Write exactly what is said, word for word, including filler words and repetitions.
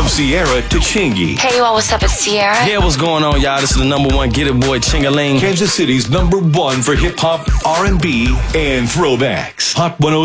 From Sierra to Chingy. Hey, you all, what's up? It's Sierra. Yeah, what's going on, y'all? This is the number one Get It Boy, Chingaling. Kansas City's number one for hip hop, R and B, and throwbacks. Hot one oh